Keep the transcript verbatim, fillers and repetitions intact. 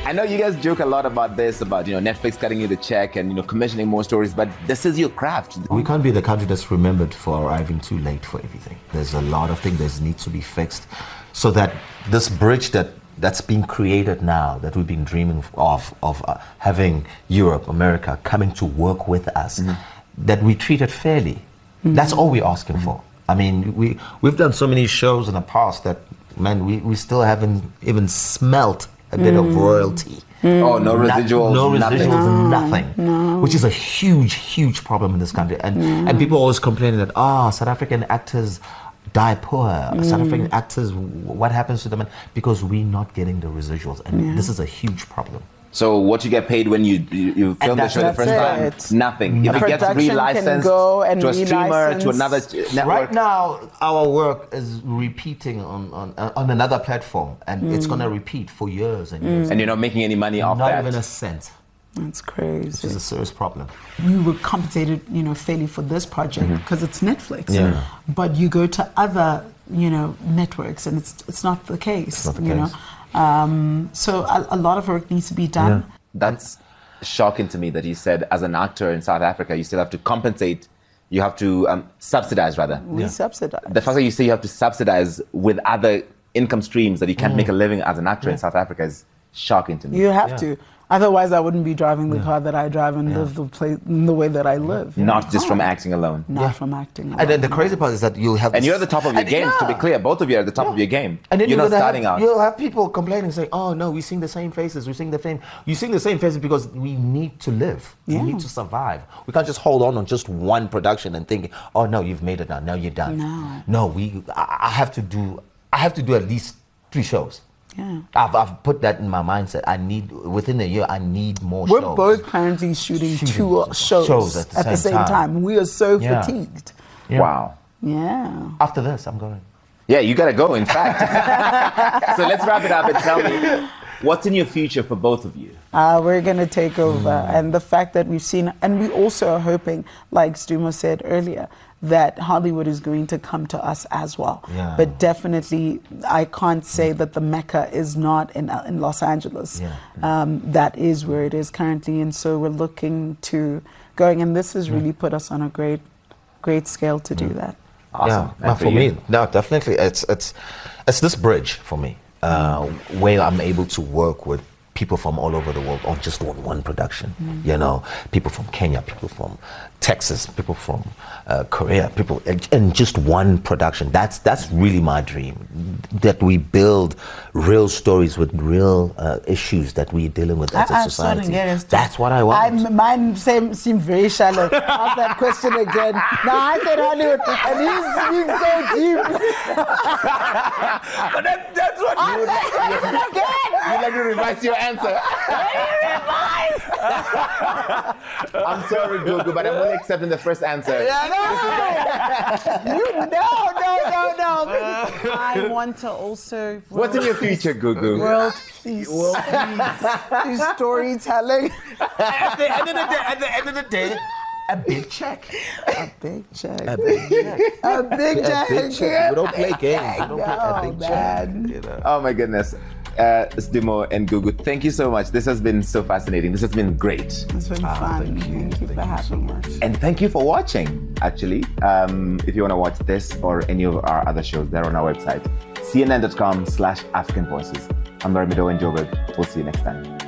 I know you guys joke a lot about this, about, you know, Netflix cutting you the check and, you know, commissioning more stories, but this is your craft. We can't be the country that's remembered for arriving too late for everything. There's a lot of things that need to be fixed so that this bridge that that's being created now, that we've been dreaming of, of uh, having Europe, America coming to work with us, mm-hmm. that we treat it fairly. Mm-hmm. That's all we're asking mm-hmm. for. I mean, we, we've done so many shows in the past that, man, we, we still haven't even smelt a bit mm. of royalty. Mm. Oh, no residuals, no, no residuals, nothing. nothing. No. Which is a huge, huge problem in this country. And yeah. and people always complaining that, ah, oh, South African actors die poor. Mm. South African actors, what happens to them? Because we're not getting the residuals. And yeah. this is a huge problem. So what you get paid when you you, you film the show the first it. time? Nothing. If it gets relicensed to a streamer, to another network. Right now, our work is repeating on on, on another platform, and mm. it's going to repeat for years and years. Mm. And you're not making any money off not that? Not even a cent. That's crazy. Which is a serious problem. We were compensated, you know, fairly for this project because mm-hmm. it's Netflix. Yeah. But you go to other, you know, networks, and it's it's not the case. It's not the you case. know. Um, so a, a lot of work needs to be done. Yeah. That's shocking to me that you said as an actor in South Africa, you still have to compensate, you have to um, subsidize rather. We yeah. subsidize. The fact that you say you have to subsidize with other income streams that you can't mm. make a living as an actor yeah. in South Africa is shocking to me. You have yeah. to. Otherwise, I wouldn't be driving the yeah. car that I drive and yeah. live the, play, the way that I live. Not know? just from acting alone. Not yeah. from acting alone. And then the crazy part is that you'll have... And you're at the top of your game, yeah. to be clear. Both of you are at the top yeah. of your game. And then you're not starting have, out. You'll have people complaining, saying, oh, no, we sing the same faces, we sing the same... You sing the same faces because we need to live. Yeah. We need to survive. We can't just hold on on just one production and think, oh, no, you've made it now, now you're done. No. No, we... I, I have to do... I have to do at least three shows. Yeah. I've, I've put that in my mindset. I need, within a year, I need more We're shows. We're both currently shooting, shooting two shows, shows at the, at same, the same time. time. We are so yeah. fatigued. Yeah. Wow. Yeah. After this, I'm going. Yeah, you gotta go, in fact. So let's wrap it up and tell me, what's in your future for both of you? Uh, we're going to take over. Mm. And the fact that we've seen, and we also are hoping, like Stumo said earlier, that Hollywood is going to come to us as well. Yeah. But definitely, I can't say that the Mecca is not in, in Los Angeles. Yeah. Um, that is where it is currently. And so we're looking to going, and this has really put us on a great, great scale to do that. Awesome. Yeah, for, for me, no, definitely. It's, it's, it's this bridge for me, uh, where I'm able to work with people from all over the world on just one, one production. Mm. You know, people from Kenya, people from Texas, people from uh, Korea, people in just one production. That's that's really my dream. That we build real stories with real uh, issues that we're dealing with as I, a society. It, that's what I want. I'm, mine same, seemed very shallow. Ask that question again. No, I said Hollywood, and he's being so deep. But that, that's what Ask you that question again. You like to revise your answer. I'm sorry, Google, but I'm only accepting the first answer. Yeah, no. you no, no, no, no. I want to also. What's in your future, Google? World peace. World peace. Do storytelling. At the end of the day, at the end of the day, a big check. A big check. A big check. A big check. A big check. We don't play games. We don't no, play a big man. check. You know? Oh my goodness. Uh, Stumo and Gugu, thank you so much. This has been so fascinating. This has been great. It's been oh, fun. Thank you, thank you thank for you having so us. And thank you for watching, actually. Um, if you want to watch this or any of our other shows, they're on our website, c n n dot com slash African Voices. I'm Larry Mido and Joburg. We'll see you next time.